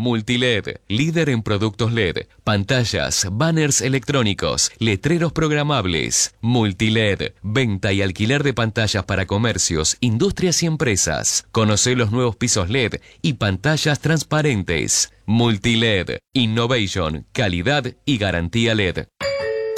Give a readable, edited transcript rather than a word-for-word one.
Multiled, líder en productos LED, pantallas, banners electrónicos, letreros programables. Multiled, venta y alquiler de pantallas para comercios, industrias y empresas. Conoce los nuevos pisos LED y pantallas transparentes. Multiled, innovation, calidad y garantía LED.